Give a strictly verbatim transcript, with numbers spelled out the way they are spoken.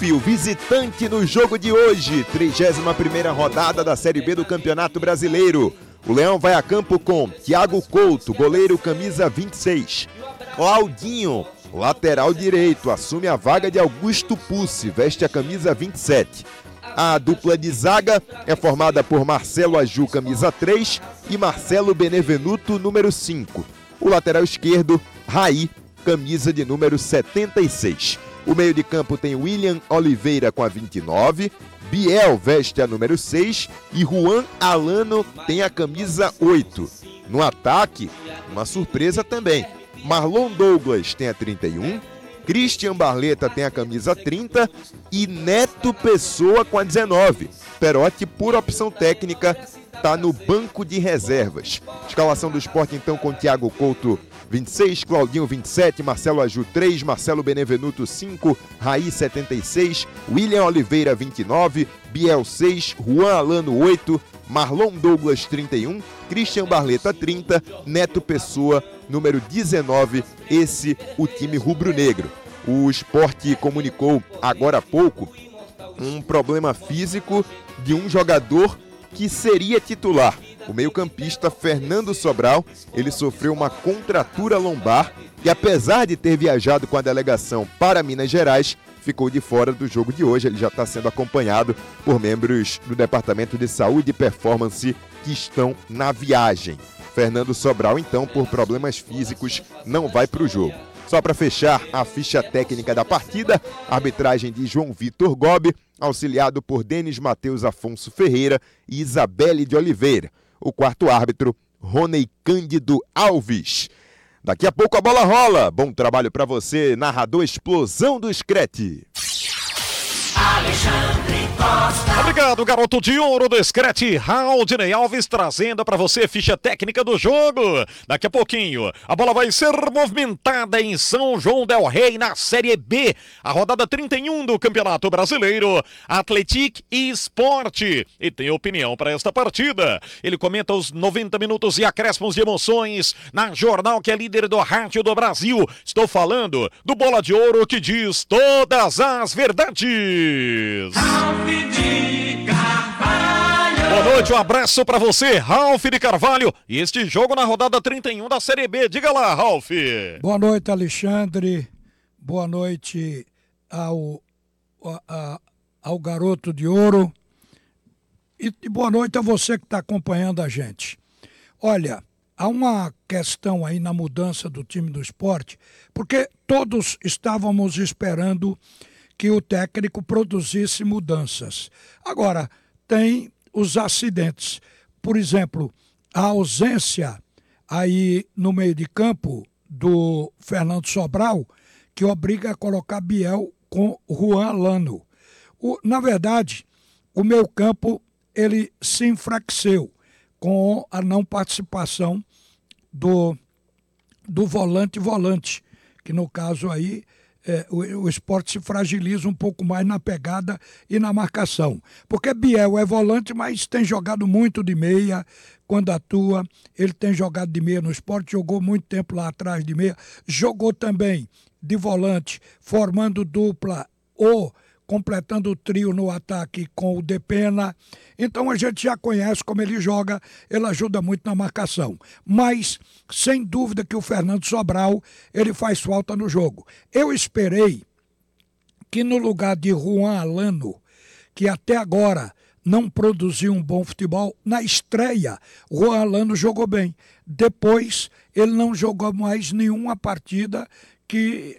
Recife, o visitante no jogo de hoje, trigésima primeira rodada da Série B do Campeonato Brasileiro. O Leão vai a campo com Thiago Couto, goleiro camisa vinte e seis. Claudinho, lateral direito, assume a vaga de Augusto Pucci, veste a camisa vinte e sete. A dupla de zaga é formada por Marcelo Aju, camisa três, e Marcelo Benevenuto, número cinco. O lateral esquerdo, Raí, camisa de número setenta e seis. O meio de campo tem William Oliveira com a vinte e nove, Biel veste a número seis e Juan Alano tem a camisa oito. No ataque, uma surpresa também. Marlon Douglas tem a trinta e um, Christian Barleta tem a camisa trinta e Neto Pessoa com a dezenove. Perotti, por opção técnica, está no banco de reservas. Escalação do Sport então com Thiago Couto vinte e seis, Claudinho vinte e sete, Marcelo Aju três, Marcelo Benevenuto cinco, Raí setenta e seis, William Oliveira vinte e nove, Biel seis, Juan Alano oito, Marlon Douglas trinta e um, Christian Barleta trinta, Neto Pessoa número dezenove, esse o time rubro-negro. O Sport comunicou agora há pouco um problema físico de um jogador que seria titular. O meio-campista Fernando Sobral, ele sofreu uma contratura lombar e, apesar de ter viajado com a delegação para Minas Gerais, ficou de fora do jogo de hoje. Ele já está sendo acompanhado por membros do Departamento de Saúde e Performance que estão na viagem. Fernando Sobral, então, por problemas físicos, não vai para o jogo. Só para fechar a ficha técnica da partida, arbitragem de João Vitor Gobi, auxiliado por Denis Matheus Afonso Ferreira e Isabelle de Oliveira. O quarto árbitro, Ronei Cândido Alves. Daqui a pouco a bola rola. Bom trabalho para você, narrador Explosão do Screte. Alexandre Costa. Obrigado, garoto de ouro do Screte, Raudinei Alves, trazendo para você a ficha técnica do jogo. Daqui a pouquinho, a bola vai ser movimentada em São João del Rei, na Série B, a rodada trinta e um do Campeonato Brasileiro, Atlético e Sport. E tem opinião para esta partida. Ele comenta os noventa minutos e acréscimos de emoções na jornal que é líder do rádio do Brasil. Estou falando do Bola de Ouro que diz todas as verdades. Ralf de Carvalho. Boa noite, um abraço pra você, Ralf de Carvalho. E este jogo na rodada trinta e um da Série B. Diga lá, Ralf. Boa noite, Alexandre. Boa noite ao, a, a, ao garoto de ouro. E, e boa noite a você que está acompanhando a gente. Olha, há uma questão aí na mudança do time do Sport, porque todos estávamos esperando que o técnico produzisse mudanças. Agora, tem os acidentes. Por exemplo, a ausência aí no meio de campo do Fernando Sobral, que obriga a colocar Biel com Juan Alano. O, na verdade, o meio campo ele se enfraqueceu com a não participação do, do volante-volante, que no caso aí É, o, o Sport se fragiliza um pouco mais na pegada e na marcação. Porque Biel é volante, mas tem jogado muito de meia quando atua. Ele tem jogado de meia no Sport, jogou muito tempo lá atrás de meia. Jogou também de volante, formando dupla ou completando o trio no ataque com o Depena. Então a gente já conhece como ele joga, ele ajuda muito na marcação. Mas, sem dúvida que o Fernando Sobral, ele faz falta no jogo. Eu esperei que no lugar de Juan Alano, que até agora não produziu um bom futebol, na estreia, Juan Alano jogou bem. Depois, ele não jogou mais nenhuma partida que